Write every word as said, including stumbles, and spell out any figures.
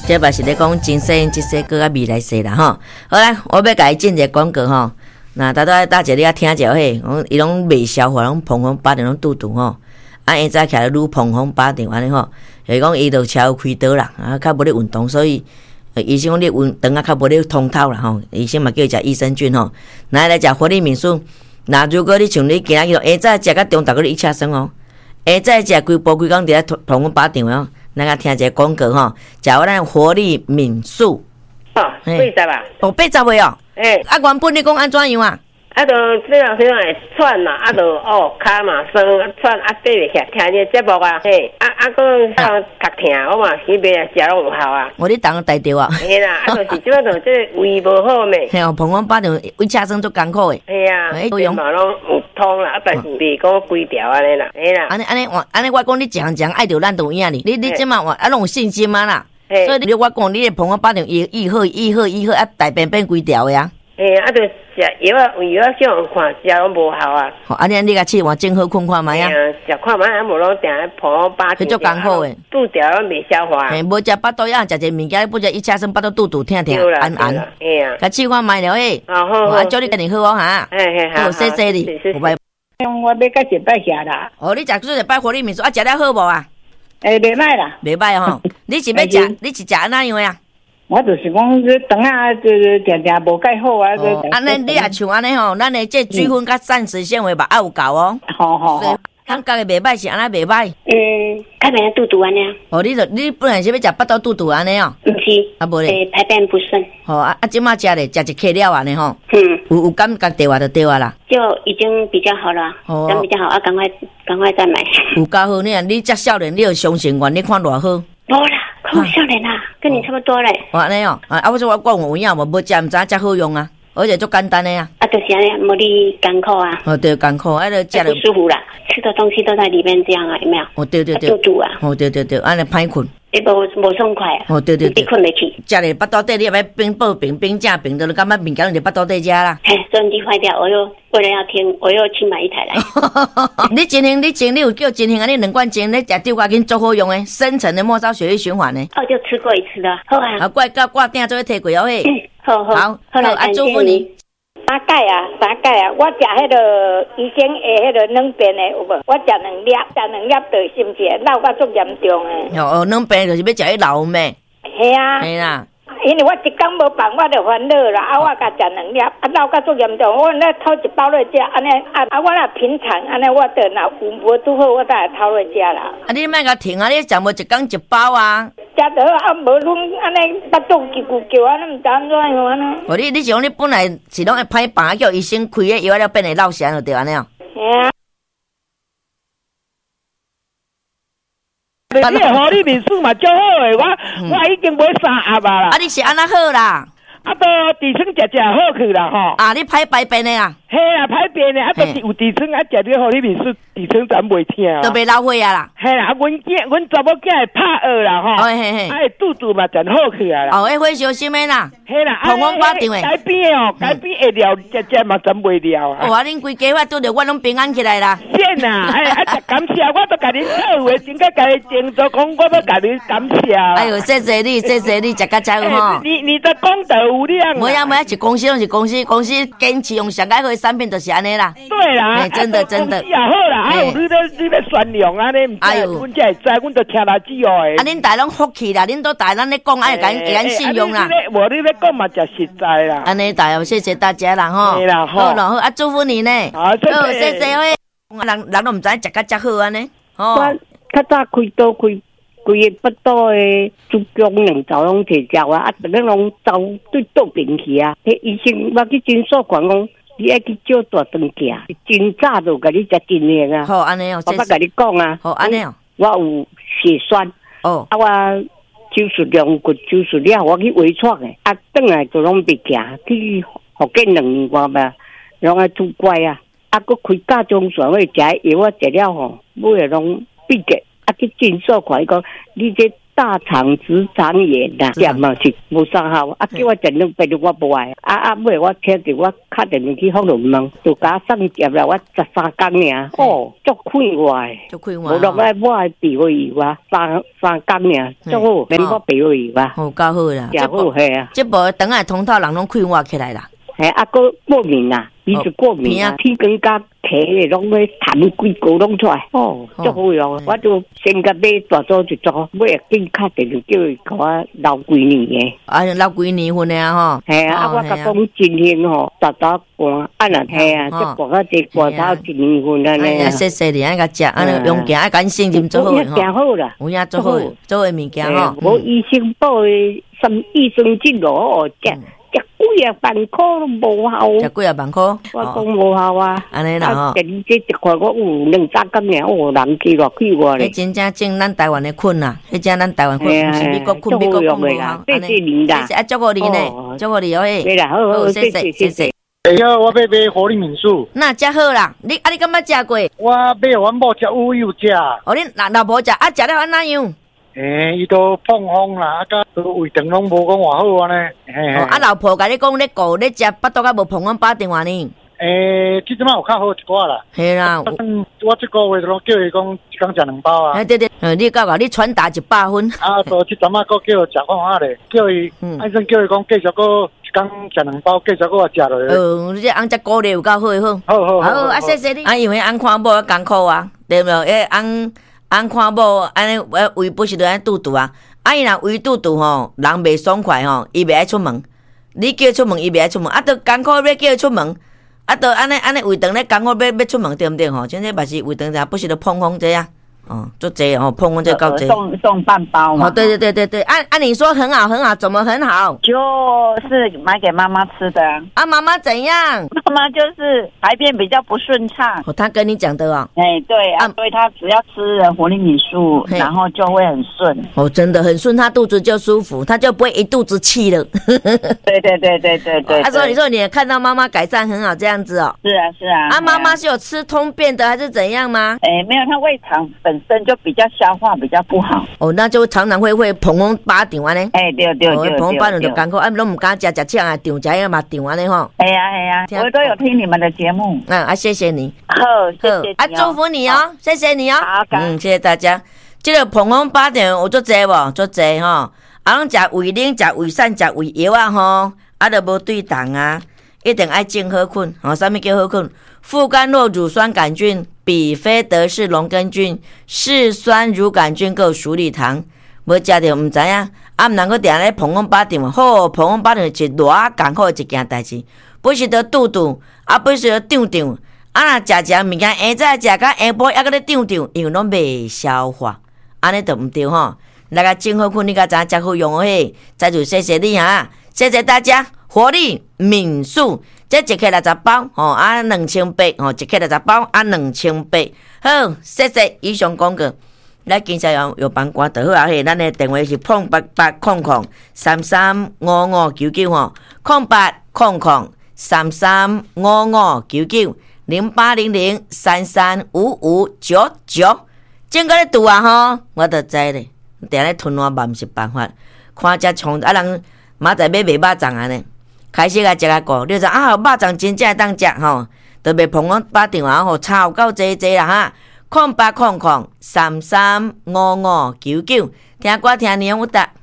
这嘛是咧讲今生这世个啊未来世啦吼。好啦，我要甲伊进一个广告吼。那大家大姐你啊听者嘿，伊拢未消化，拢砰砰八点拢肚肚吼。啊，现在起来愈砰砰八点安尼吼，就是讲伊就车有开刀啦，啊，较无咧运动，所以。医生讲你运动啊，较无咧通透啦吼。医生嘛叫伊食益生菌吼，来来食活力敏素。那如果你像你今仔日下早食到中昼，你一车生哦，下早食规波规工伫咧同阮把场哦，咱甲听一个广告吼，食我咱活力敏素。 哦，八十啊？ 哦，八十位哦。诶、欸，啊，原本你讲安怎样啊？ 啊，就这样这样会喘嘛，啊，就哦骹嘛酸喘，啊爬袂起，听你节目啊，嘿，啊啊，佮上脚疼，我嘛去买来食拢有效啊。 我你当带着啊？ 嘿啦，啊，就是即摆就这胃无好咩？ 嘿哦，碰阮把场胃车生足艰苦诶。 嘿啊，对嘛拢有通啦，啊，但是袂讲规条安尼啦，嘿啦。 安尼安尼，我安尼我讲你一项一项爱着咱都有影哩，你你即马我啊拢有信心啊啦。所以你我讲你咧碰阮把场医医好医好医好啊，大便变规条诶啊。 嘿，啊，就食药啊，有药啊，叫人看，食拢无效啊。 好，啊，你你甲试换正好困看卖啊。 食看卖，啊，无拢定咧破八天。 足艰苦诶， 肚条拢未消化。 嘿，无食巴肚呀，食一物件，不食一车生巴肚肚肚疼疼，安安。 嘿啊。 甲试看卖了诶。 好好。 啊，祝你家己好哦哈。 嘿嘿好。 好，谢谢你。拜拜。 我要甲一摆下啦。 哦，你食做一摆活力面素啊，食了好无啊？ 诶，袂歹啦。 袂歹吼。你是要食？你是食安怎样啊？ 我就是讲，这肠啊，这定定无介好啊。 哦，安尼你也像安尼吼，咱的这水分甲膳食纤维嘛爱有够哦。 好好好。 感觉的袂歹是安尼袂歹。 嗯，排便肚肚安尼啊。 哦，你就你本来是要食巴肚肚肚安尼哦。 毋是。啊无咧。 诶，排便不顺。 吼啊啊！即马食咧，食一克了安尼吼。 嗯。 有有感觉对啊，就对啊啦。 就已经比较好了。哦。这样比较好啊，赶快赶快再买。 有够好，你啊，你遮少年，你有上成员，你看偌好。 无啦。我少年啦，跟你差不多嘞。 哦，安尼哦，啊，我说我讲有影无，无食毋知遮好用啊，而且足简单的啊。 啊，就是安尼，无你艰苦啊。 哦，对，艰苦，啊，就食了不舒服啦，吃的东西都在里面，这样啊，有没有？ 哦，对对对。 肚肚啊。 哦，对对对，安尼歹困。 你无无爽快啊？ 哦，对对对。 你困袂起。 食咧巴肚底，你要冰报冰冰正冰，就感觉物件伫巴肚底食啦。 嘿，收音机坏掉，我又为了要听，我又去买一台来。 你真行，你真，你有叫真行安尼两罐真，你食丢挂紧足好用诶，深层的末梢血液循环诶。 哦，就吃过一次的，好啊。 啊，挂挂挂顶做去摕过哦嘿。 好好。 好，好啊，祝福你。 三钙啊，三钙啊！我食迄个医生下迄个两边的有无？我食两粒，食两粒就心情老甲足严重诶。 哦，两边就是要食迄老咩？ 系啊。 系啦。 因为我一工无放，我就烦恼啦。啊，我甲食两粒，啊，老甲足严重。我那偷一包落食，安尼啊啊，我若平常安尼，我得若有无拄好，我再来偷落食啦。 啊，你莫甲停啊！你食无一工一包啊？ 食得啊，无拢安尼巴肚叽咕叫啊，你毋知安怎样安尼。 哦，你你是讲你本来是拢会歹病，叫医生开个药了变会落舌就对安尼哦。 系啊。 你的活力面数嘛足好诶，我、嗯、我已经买三盒啦。 啊，你是安那好啦？ 啊，都地床食食好去啦吼。 啊，你歹排便的啊？ 嘿啦，排便的，啊，都有地床啊，食着活力面数，地床全袂疼。 都袂老血啊啦。 嘿啦，阮囝，阮查某囝会拍学啦吼。 嘿嘿嘿。 啊，肚肚嘛真好去啊啦。 哦，迄火烧心的啦。 嘿啦， 同阮把场诶。 改变哦，改变会了，食食嘛真袂了啊。 哦，啊，恁规家伙拄着我拢平安起来啦。 是呐，哎，啊，感谢，我都甲恁好话，真个甲你敬做讲，我都甲你感谢。 哎呦，谢谢你，谢谢你，食甲真有吼。 你你的功德无量。 无呀无呀，是公司拢是公司，公司坚持用上解好的产品，就是安尼啦。 对啦， 哎，真的真的。 也好啦，啊，有你咧你咧宣扬啊，你唔知，阮才会知，阮就听老子哦诶。 啊，恁大拢福气啦，恁都大咱咧讲，爱敢会敢信用啦。 无你咧讲嘛，就实在啦。 安尼大，谢谢大家啦吼。 对啦， 好啦好，啊，祝福你呢。 好， 谢谢喂。人人都唔知食甲遮好安尼。 我较早开刀开。规个不多诶，珠江两早拢摕照啊，啊，逐个拢走对倒边去啊。迄医生我去诊所讲讲，你爱去照大肠镜，真早就甲你食真灵啊。 好，安尼哦， 我捌甲你讲啊。 好，安尼哦。 我有血栓。 哦。 啊，我手术量骨手术了，我去微创诶，啊，转来就拢袂行，去福建两年外吧，拢爱拄拐啊。啊，佮开家中船，我食药我食了吼，尾个拢闭结。 啊去诊所看，伊讲你这大肠直肠炎啦，食嘛是无啥好，啊叫我食两百我无爱，啊啊尾我听着我敲电话去福隆问，就甲送接啦，我十三工尔，哦，足快活诶， 足快活， 无落来我爱鼻胃油啊，三三工尔，足好，免我鼻胃油啊， 好够好啦， 食好系啊， 这部肠仔通透人拢快活起来啦， 系啊个过敏啦。伊就过敏啊，天光甲皮咧拢咧痰规个拢出来，哦，足好用。我就先甲买大组一组，尾啊紧敲电话叫伊甲我留几年诶。 啊，留几年份诶吼。 系啊，啊我甲讲真兴吼，早早寒，啊若系啊，即寒到这寒到一年份安尼啊。 谢谢你，爱甲食，安尼用行爱甲信任做好吼。 有影行好啦， 有影做好，做好物件吼。 无医生报诶，什益生菌咯，食。食几啊万块都无效， 食几啊万块， 我讲无效啊！ 安尼啦吼， 这这一块我有两三工尔，哦，人气偌气我咧。 迄真正种咱台湾的菌啦，迄正咱台湾菌，毋是美国菌，美国菌无效。 谢谢您啦， 谢谢啊，祝福你呢，祝福你哦嘿。 对啦，好好，谢谢谢谢。 哎呀，我要买活力敏素， 那食好啦，你啊你敢捌食过？ 我买阮某食有有食。 哦，恁老老婆食啊，食了安怎样？ 诶，伊都碰风啦，啊，甲胃肠拢无讲偌好安尼。 哦，啊，老婆甲你讲，你顾你食巴肚甲无碰风巴电话呢？ 诶，即阵仔有较好一寡啦。 系啦， 我即个月都叫伊讲一工食两包啊。 哎对对，嗯，你教教你传达一百分。 啊，都即阵仔佫叫食看下咧，叫伊，啊，阵叫伊讲继续佫一工食两包，继续佫我食落去。 嗯，你这翁只鼓励有够好好。 好好好。 啊，谢谢你。啊，因为翁看某艰苦啊，对无？诶，翁。翁看某安尼，胃不是都安肚肚啊？啊，伊若胃肚肚吼，人袂爽快吼，伊袂爱出门。你叫出门，伊袂爱出门。啊，都艰苦要叫伊出门，啊，都安尼安尼胃肠咧艰苦要要出门，对毋对吼？真正嘛是胃肠者不是都碰风这样。哦，做这哦，碰碰这高这送送半包嘛。 哦，对对对对对，按、啊、按、啊、你说很好很好，怎么很好？ 就是买给妈妈吃的。 啊，妈妈怎样？ 妈妈就是排便比较不顺畅。 哦，他跟你讲的哦。 哎、欸，对啊，所以他只要吃了活力敏素，然后就会很顺。 哦，真的很顺，他肚子就舒服，他就不会一肚子气了。 对对对对对对。 他、啊、说：“你说你也看到妈妈改善很好这样子哦。” 是啊是啊。 啊，妈妈是有吃通便的还是怎样吗？ 哎、欸，没有，他胃肠本身就比较消化比较不好。 哦，那就常常会会膨风巴长安尼。 哎、欸，对对对。 膨风巴长就艰苦，啊，拢唔敢食食呛啊，长食个嘛长安尼吼。 哎呀哎呀，我都有听你们的节目。 嗯啊，谢谢你。 好，谢谢你、哦。 啊，祝福你哦，谢谢你哦。 好， 嗯，谢谢大家。这个膨风巴长有足济无？足济吼。啊，拢食胃冷、食胃散、食胃药啊吼，啊，都无对重啊。一定爱种好菌，吼、哦，啥物叫好菌？副甘酪乳酸杆菌、比菲德氏龙根菌、嗜酸乳杆菌，还有鼠李糖，无食着毋知影。啊，毋通个定咧膨风巴长，好，膨风巴长是偌艰苦一件代志，不是得肚肚，啊，不是得胀胀，啊，若食食物件，下早食到下晡还搁咧胀胀，因为拢袂消化，安尼就毋对吼。来个种好菌，你甲知影食好用嘿，再就谢谢你哈，谢谢大家。活力敏素，这一克六十包，吼啊两千八，吼一克六十包啊两千八。好，谢谢以上广告。来，今朝有有帮关就好啊嘿，咱的电话是空八八空空三三五五九九吼，空八空空三三五五九九零八零零三三五五九九。正个咧拄啊吼，我就知咧，定咧吞碗饭是办法，看只冲啊人明仔载要卖肉粽安尼。开始来食啊个，你说啊，肉粽真正当食吼，特别碰我打电话吼，吵够济济啦哈，空八空空三三五五九九，听歌听年有答。